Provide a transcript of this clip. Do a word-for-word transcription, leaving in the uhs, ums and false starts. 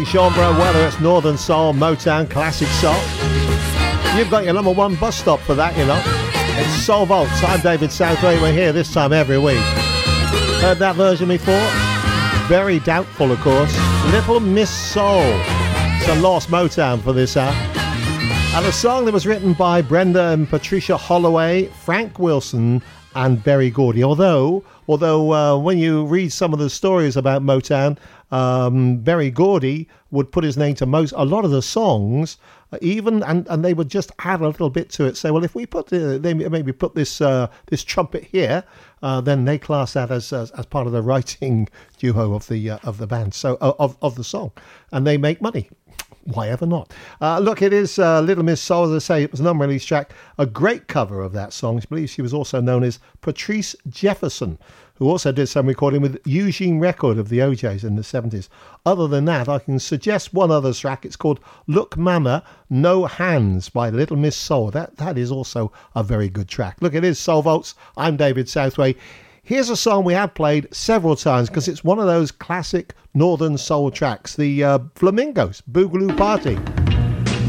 Sean Brown, whether it's Northern Soul, Motown, Classic Soul, you've got your number one bus stop for that, you know. It's Soul Vaults. I'm David Southway. We're here this time every week. Heard that version before? Very doubtful, of course. Little Miss Soul. It's a lost Motown for this hour. And a song that was written by Brenda and Patricia Holloway, Frank Wilson, and Berry Gordy. Although, although uh, when you read some of the stories about Motown, um, Berry Gordy would put his name to most a lot of the songs, uh, even and, and they would just add a little bit to it. Say, well, if we put the, they maybe put this uh, this trumpet here, uh, then they class that as, as as part of the writing duo of the uh, of the band. So uh, of of the song, and they make money. Why ever not? Uh, look, it is uh, Little Miss Soul, as I say, it was an unreleased track, a great cover of that song. I believe she was also known as Patrice Jefferson, who also did some recording with Eugene Record of the O Js in the seventies. Other than that, I can suggest one other track. It's called Look Mama, No Hands by Little Miss Soul. That That is also a very good track. Look, it is Soul Vaults. I'm David Southway. Here's a song we have played several times because it's one of those classic Northern Soul tracks, the uh, Flamingos, Boogaloo Party.